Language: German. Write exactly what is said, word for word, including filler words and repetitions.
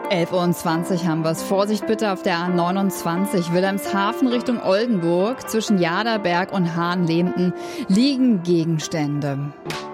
elf Uhr zwanzig haben wir es. Vorsicht bitte auf der A neunundzwanzig. Wilhelmshaven Richtung Oldenburg. Zwischen Jaderberg und Hahnlehmten liegen Gegenstände.